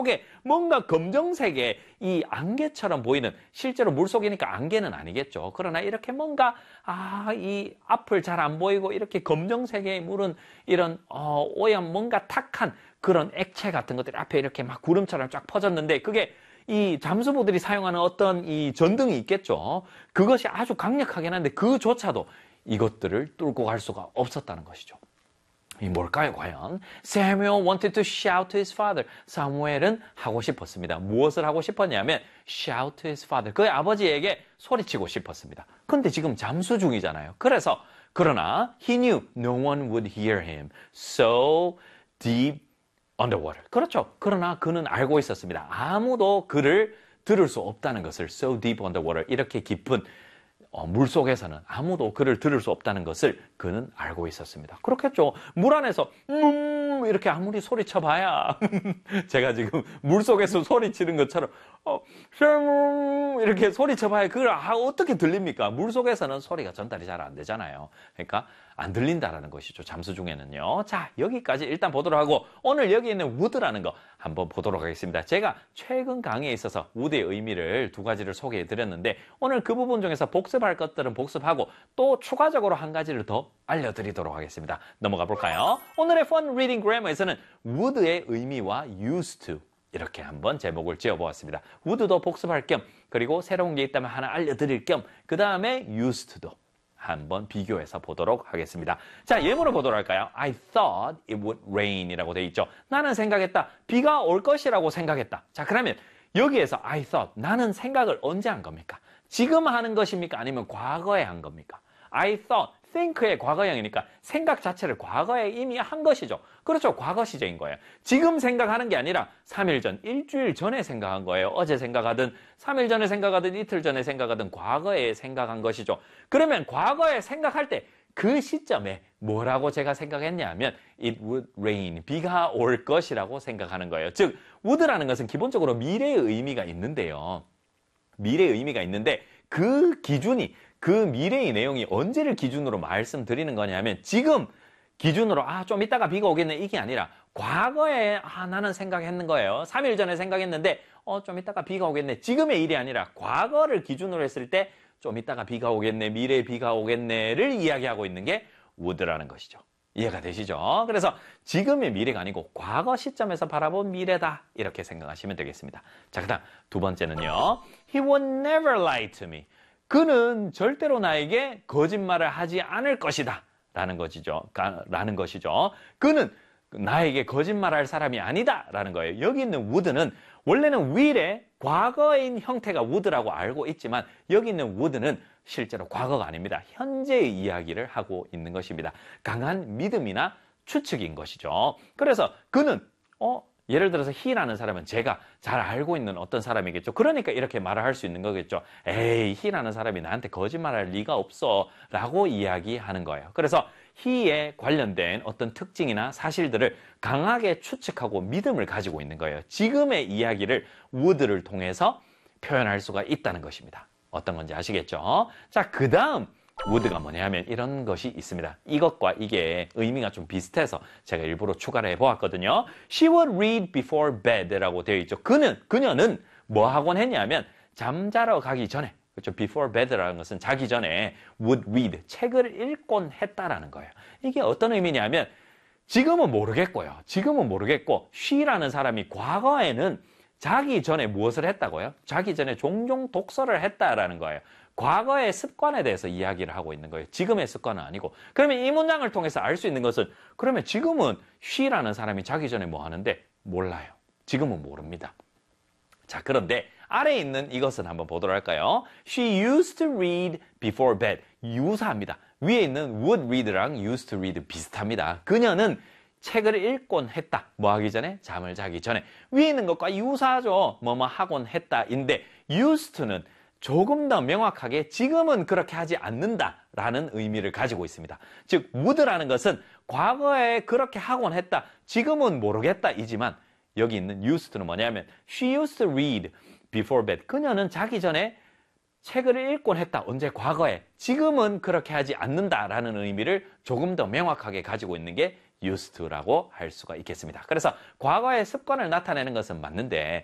속에 뭔가 검정색의 이 안개처럼 보이는, 실제로 물속이니까 안개는 아니겠죠. 그러나 이렇게 뭔가 이 앞을 잘 안 보이고 이렇게 검정색의 물은 이런 오염 뭔가 탁한 그런 액체 같은 것들이 앞에 이렇게 막 구름처럼 쫙 퍼졌는데, 그게 이 잠수부들이 사용하는 어떤 이 전등이 있겠죠. 그것이 아주 강력하긴 한데 그조차도 이것들을 뚫고 갈 수가 없었다는 것이죠. 이 뭘까요, 과연? Samuel wanted to shout to his father. 사무엘은 하고 싶었습니다. 무엇을 하고 싶었냐면 shout to his father. 그의 아버지에게 소리치고 싶었습니다. 근데 지금 잠수 중이잖아요. 그러나 he knew no one would hear him. So deep underwater. 그렇죠. 그러나 그는 알고 있었습니다. 아무도 그를 들을 수 없다는 것을. So deep underwater. 이렇게 깊은 물속에서는 아무도 그를 들을 수 없다는 것을 그는 알고 있었습니다. 그렇겠죠. 물 안에서 이렇게 아무리 소리쳐봐야 제가 지금 물속에서 소리치는 것처럼 이렇게 소리쳐봐야 그걸 어떻게 들립니까? 물속에서는 소리가 전달이 잘 안 되잖아요. 그러니까 안 들린다라는 것이죠. 잠수 중에는요. 자, 여기까지 일단 보도록 하고, 오늘 여기 있는 would라는 거 한번 보도록 하겠습니다. 제가 최근 강의에 있어서 would의 의미를 두 가지를 소개해 드렸는데, 오늘 그 부분 중에서 복습할 것들은 복습하고 또 추가적으로 한 가지를 더 알려드리도록 하겠습니다. 넘어가 볼까요? 오늘의 Fun Reading Grammar에서는 would의 의미와 used to 이렇게 한번 제목을 지어보았습니다. would도 복습할 겸, 그리고 새로운 게 있다면 하나 알려드릴 겸, 그 다음에 used to도 한번 비교해서 보도록 하겠습니다. 자, 예문을 보도록 할까요? I thought it would rain 이라고 되어 있죠. 나는 생각했다. 비가 올 것이라고 생각했다. 자, 그러면 여기에서 I thought, 나는 생각을 언제 한 겁니까? 지금 하는 것입니까? 아니면 과거에 한 겁니까? I thought, think의 과거형이니까 생각 자체를 과거에 이미 한 것이죠. 그렇죠. 과거 시제인 거예요. 지금 생각하는 게 아니라 3일 전, 일주일 전에 생각한 거예요. 어제 생각하든 3일 전에 생각하든 이틀 전에 생각하든 과거에 생각한 것이죠. 그러면 과거에 생각할 때 그 시점에 뭐라고 제가 생각했냐면 it would rain, 비가 올 것이라고 생각하는 거예요. 즉, would라는 것은 기본적으로 미래의 의미가 있는데요. 미래의 의미가 있는데 그 기준이, 그 미래의 내용이 언제를 기준으로 말씀드리는 거냐면 지금 기준으로 좀 이따가 비가 오겠네 이게 아니라 과거에 나는 생각했는 거예요. 3일 전에 생각했는데 좀 이따가 비가 오겠네. 지금의 일이 아니라 과거를 기준으로 했을 때 좀 이따가 비가 오겠네, 미래에 비가 오겠네를 이야기하고 있는 게 would라는 것이죠. 이해가 되시죠? 그래서 지금의 미래가 아니고 과거 시점에서 바라본 미래다 이렇게 생각하시면 되겠습니다. 자, 그 다음 두 번째는요. He would never lie to me. 그는 절대로 나에게 거짓말을 하지 않을 것이다 라는 것이죠. 그는 나에게 거짓말할 사람이 아니다 라는 거예요. 여기 있는 would는 원래는 will의 과거인 형태가 would라고 알고 있지만 여기 있는 would는 실제로 과거가 아닙니다. 현재의 이야기를 하고 있는 것입니다. 강한 믿음이나 추측인 것이죠. 그래서 그는 예를 들어서 he라는 사람은 제가 잘 알고 있는 어떤 사람이겠죠. 그러니까 이렇게 말을 할 수 있는 거겠죠. 에이, he라는 사람이 나한테 거짓말할 리가 없어 라고 이야기하는 거예요. 그래서 he에 관련된 어떤 특징이나 사실들을 강하게 추측하고 믿음을 가지고 있는 거예요. 지금의 이야기를 would를 통해서 표현할 수가 있다는 것입니다. 어떤 건지 아시겠죠? 자, 그 다음 would가 뭐냐 하면 이런 것이 있습니다. 이것과 이게 의미가 좀 비슷해서 제가 일부러 추가를 해보았거든요. She would read before bed라고 되어 있죠. 그녀는 뭐 하곤 했냐면 잠자러 가기 전에, 그렇죠? before bed라는 것은 자기 전에 would read, 책을 읽곤 했다라는 거예요. 이게 어떤 의미냐면 지금은 모르겠고요. 지금은 모르겠고 she라는 사람이 과거에는 자기 전에 무엇을 했다고요? 자기 전에 종종 독서를 했다라는 거예요. 과거의 습관에 대해서 이야기를 하고 있는 거예요. 지금의 습관은 아니고. 그러면 이 문장을 통해서 알 수 있는 것은 그러면 지금은 she라는 사람이 자기 전에 뭐 하는데 몰라요. 지금은 모릅니다. 자, 그런데 아래에 있는 이것은 한번 보도록 할까요? She used to read before bed. 유사합니다. 위에 있는 would read랑 used to read 비슷합니다. 그녀는 책을 읽곤 했다. 뭐 하기 전에? 잠을 자기 전에. 위에 있는 것과 유사하죠. 뭐뭐 하곤 했다인데 used to는 조금 더 명확하게 지금은 그렇게 하지 않는다라는 의미를 가지고 있습니다. 즉 would라는 것은 과거에 그렇게 하곤 했다. 지금은 모르겠다 이지만 여기 있는 used to는 뭐냐면 she used to read before bed. 그녀는 자기 전에 책을 읽곤 했다. 언제? 과거에. 지금은 그렇게 하지 않는다라는 의미를 조금 더 명확하게 가지고 있는 게 used to라고 할 수가 있겠습니다. 그래서 과거의 습관을 나타내는 것은 맞는데